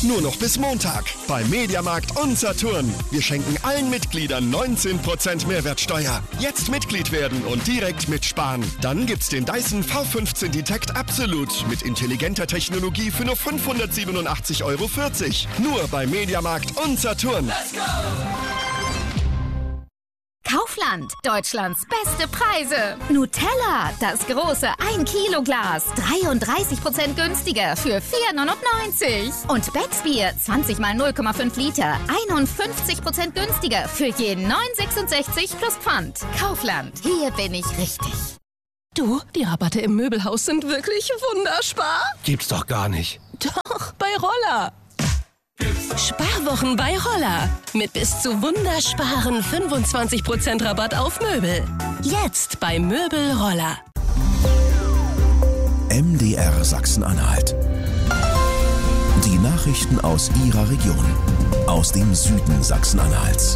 Nur noch bis Montag bei Mediamarkt und Saturn. Wir schenken allen Mitgliedern 19% Mehrwertsteuer. Jetzt Mitglied werden und direkt mitsparen. Dann gibt's den Dyson V15 Detect Absolute mit intelligenter Technologie für nur 587,40 €. Nur bei Mediamarkt und Saturn. Let's go! Kaufland, Deutschlands beste Preise. Nutella, das große 1-Kilo-Glas, 33% günstiger für 4,99 €. Und Becksbier, 20 mal 0,5 Liter, 51% günstiger für je 9,66 plus Pfand. Kaufland, hier bin ich richtig. Du, die Rabatte im Möbelhaus sind wirklich wunderbar. Gibt's doch gar nicht. Doch, bei Roller. Sparwochen bei Roller. Mit bis zu wundersparen 25% Rabatt auf Möbel. Jetzt bei Möbel Roller. MDR Sachsen-Anhalt. Die Nachrichten aus Ihrer Region. Aus dem Süden Sachsen-Anhalts.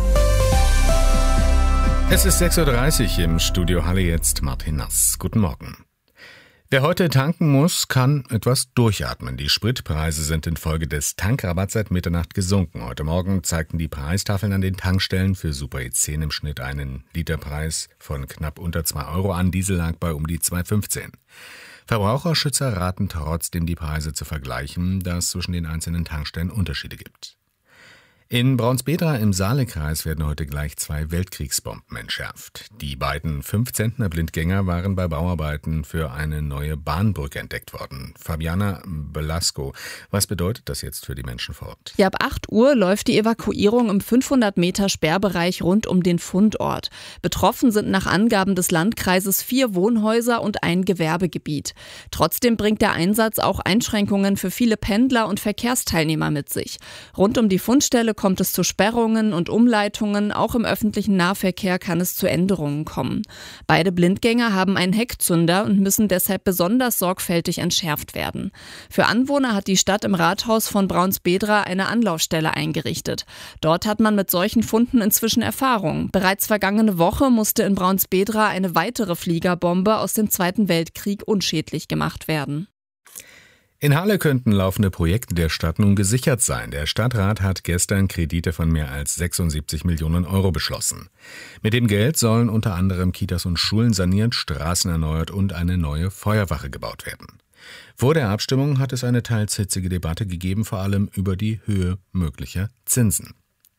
Es ist 6:30 Uhr im Studio Halle, jetzt Martin Nass. Guten Morgen. Wer heute tanken muss, kann etwas durchatmen. Die Spritpreise sind infolge des Tankrabatts seit Mitternacht gesunken. Heute Morgen zeigten die Preistafeln an den Tankstellen für Super E10 im Schnitt einen Literpreis von knapp unter 2 € an. Diesel lag bei um die 2,15 €. Verbraucherschützer raten trotzdem, die Preise zu vergleichen, da es zwischen den einzelnen Tankstellen Unterschiede gibt. In Braunsbedra im Saalekreis werden heute gleich 2 Weltkriegsbomben entschärft. Die beiden 5 Zentner Blindgänger waren bei Bauarbeiten für eine neue Bahnbrücke entdeckt worden. Fabiana Belasco, was bedeutet das jetzt für die Menschen vor Ort? Ja, ab 8 Uhr läuft die Evakuierung im 500 Meter Sperrbereich rund um den Fundort. Betroffen sind nach Angaben des Landkreises 4 Wohnhäuser und ein Gewerbegebiet. Trotzdem bringt der Einsatz auch Einschränkungen für viele Pendler und Verkehrsteilnehmer mit sich. Rund um die Fundstelle kommt es zu Sperrungen und Umleitungen. Auch im öffentlichen Nahverkehr kann es zu Änderungen kommen. Beide Blindgänger haben einen Heckzünder und müssen deshalb besonders sorgfältig entschärft werden. Für Anwohner hat die Stadt im Rathaus von Braunsbedra eine Anlaufstelle eingerichtet. Dort hat man mit solchen Funden inzwischen Erfahrung. Bereits vergangene Woche musste in Braunsbedra eine weitere Fliegerbombe aus dem Zweiten Weltkrieg unschädlich gemacht werden. In Halle könnten laufende Projekte der Stadt nun gesichert sein. Der Stadtrat hat gestern Kredite von mehr als 76 Millionen € beschlossen. Mit dem Geld sollen unter anderem Kitas und Schulen saniert, Straßen erneuert und eine neue Feuerwache gebaut werden. Vor der Abstimmung hat es eine teils hitzige Debatte gegeben, vor allem über die Höhe möglicher Zinsen.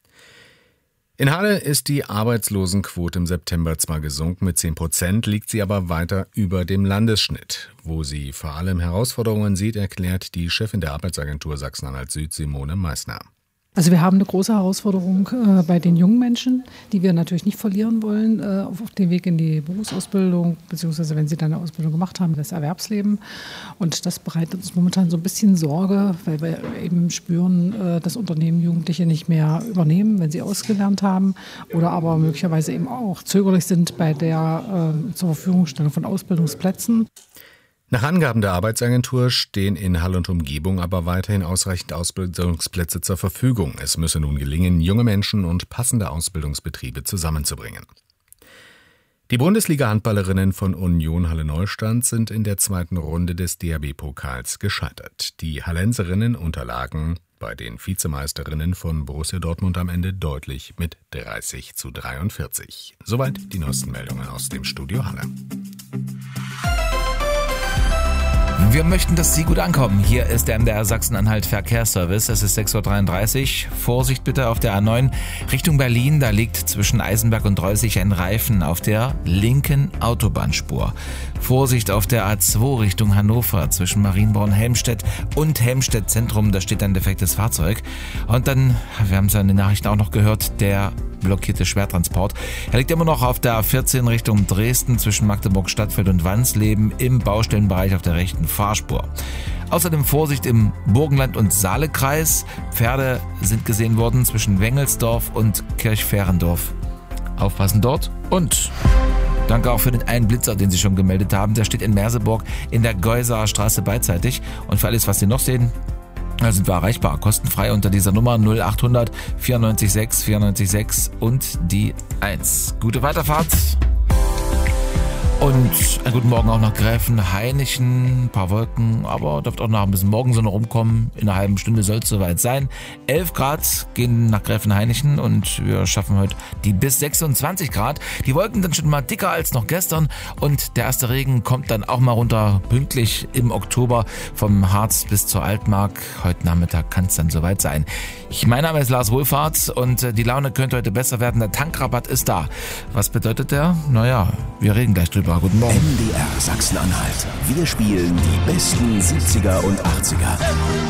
In Halle ist die Arbeitslosenquote im September zwar gesunken mit 10%, liegt sie aber weiter über dem Landesschnitt. Wo sie vor allem Herausforderungen sieht, erklärt die Chefin der Arbeitsagentur Sachsen-Anhalt Süd, Simone Meissner. Also wir haben eine große Herausforderung bei den jungen Menschen, die wir natürlich nicht verlieren wollen, auf dem Weg in die Berufsausbildung, beziehungsweise wenn sie dann eine Ausbildung gemacht haben, das Erwerbsleben. Und das bereitet uns momentan so ein bisschen Sorge, weil wir eben spüren, dass Unternehmen Jugendliche nicht mehr übernehmen, wenn sie ausgelernt haben, oder aber möglicherweise eben auch zögerlich sind bei der zur Verfügungstellung von Ausbildungsplätzen. Nach Angaben der Arbeitsagentur stehen in Halle und Umgebung aber weiterhin ausreichend Ausbildungsplätze zur Verfügung. Es müsse nun gelingen, junge Menschen und passende Ausbildungsbetriebe zusammenzubringen. Die Bundesliga-Handballerinnen von Union Halle-Neustadt sind in der zweiten Runde des DHB-Pokals gescheitert. Die Hallenserinnen unterlagen bei den Vizemeisterinnen von Borussia Dortmund am Ende deutlich mit 30:43. Soweit die neuesten Meldungen aus dem Studio Halle. Wir möchten, dass Sie gut ankommen. Hier ist der MDR Sachsen-Anhalt Verkehrsservice. Es ist 6:33 Uhr. Vorsicht bitte auf der A9 Richtung Berlin. Da liegt zwischen Eisenberg und Reussig ein Reifen auf der linken Autobahnspur. Vorsicht auf der A2 Richtung Hannover zwischen Marienborn-Helmstedt und Helmstedt Zentrum. Da steht ein defektes Fahrzeug. Und dann, wir haben es ja in den Nachrichten auch noch gehört, der blockierte Schwertransport. Er liegt immer noch auf der A14 Richtung Dresden zwischen Magdeburg-Stadtfeld und Wansleben im Baustellenbereich auf der rechten Fahrspur. Außerdem Vorsicht im Burgenland- und Saalekreis. Pferde sind gesehen worden zwischen Wengelsdorf und Kirchferendorf. Aufpassen dort. Und danke auch für den einen Blitzer, den Sie schon gemeldet haben. Der steht in Merseburg in der Geusaer Straße beidseitig. Und für alles, was Sie noch sehen, da sind wir erreichbar, kostenfrei unter dieser Nummer 0800 94 6 94 6 und die 1. Gute Weiterfahrt Und einen guten Morgen auch nach Gräfenhainichen. Ein paar Wolken, aber dürfte auch noch ein bisschen Morgensonne rumkommen. In einer halben Stunde soll es soweit sein. 11 Grad gehen nach Gräfenhainichen und wir schaffen heute die bis 26 Grad. Die Wolken dann schon mal dicker als noch gestern und der erste Regen kommt dann auch mal runter, pünktlich im Oktober vom Harz bis zur Altmark. Heute Nachmittag kann es dann soweit sein. Mein Name ist Lars Wohlfahrt und die Laune könnte heute besser werden. Der Tankrabatt ist da. Was bedeutet der? Naja, wir reden gleich drüber. Guten Morgen. MDR Sachsen-Anhalt. Wir spielen die besten 70er und 80er.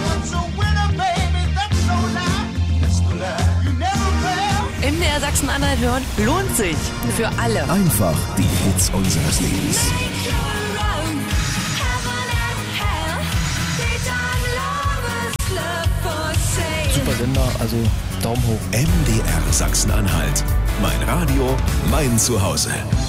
MDR Sachsen-Anhalt hören lohnt sich. Für alle. Einfach die Hits unseres Lebens. Super Sender, also Daumen hoch. MDR Sachsen-Anhalt. Mein Radio, mein Zuhause.